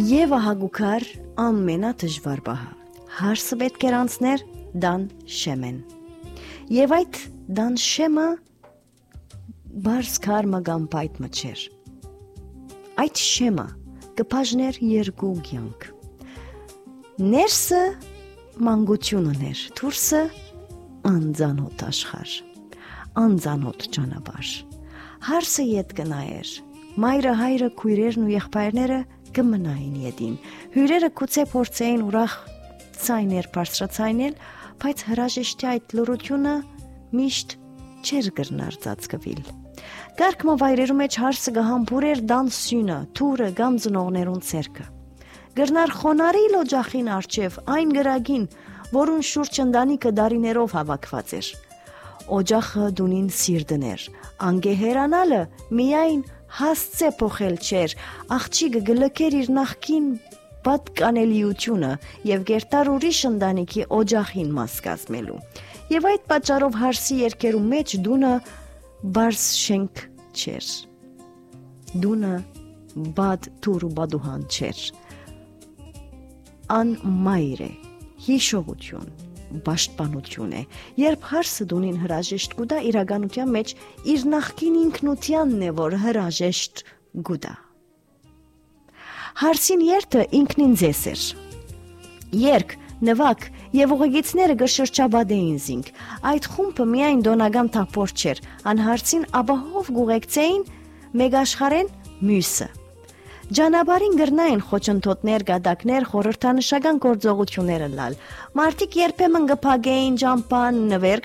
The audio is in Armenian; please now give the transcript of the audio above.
Եվա հագուքար ամենադժվար բահը, հարսը պետք էր անցներ դան շեմեն, և այդ դան շեմը բարս կարմը գամպայտ մչեր, այդ շեմը կպաժներ երկու գյանք, ներսը մանգությունն էր, թուրսը անձանոտ աշխար, անձանոտ ճանապարհ, հարսը ետ կնայեր, մայրը հայրը քույրերն ու եղբայրները կմնային ետին, հյուրերը գուցե փորձեին ուրախ ցայներ բարձրացնել, բայց հրաժեշտի այդ լռությունը միշտ չէր կրնար ծածկվել։ Կարգմը վայրերու մեջ հարսը գհամբուրեր դան սյունը, թուրը կամ ծնողներուն ցերքը։ Գրնար խոնարհիլ օջախին արջև այն գրագին, որուն շուրջ ընտանիքը դարիներով հավաքված էր։ Օջախը դունին սիրտներ, անգեհերանալը միայն հասցե փոխել չէր, աղջիկը գլկեր իր նախքին պատկանելիությունը և գերտար ուրիշ ընտանիքի օջախին մաս կազմելու։ Եվ այդ պատճառով հարսի երկերու մեջ դունը բարս շենք չէր, դունը բադ թուր ու բադուհան չէր, ան մայր է, հիշողություն, պաշտպանություն է, երբ հարսը դունին հրաժեշտ գուդա, իրականության մեջ իր նախքին ինքնությանն է, որ հրաժեշտ գուդա։ Հարսին երթը ինքնին ձես էր։ Երկ, նվակ և ուղեգիցները գշրջաբադեին զինք, այդ խումբը միայն դոնական թափոր չէր, ան հարսին աբահով գուղեկցեին մեկ աշխարեն մյուսը։ Ջանաբարին գրնային խոչընդոտներ, գադակներ, խորհրդանշական գործողությունները լալ։ Մարդիկ երբեմն գփագեին ճամփան, նվեր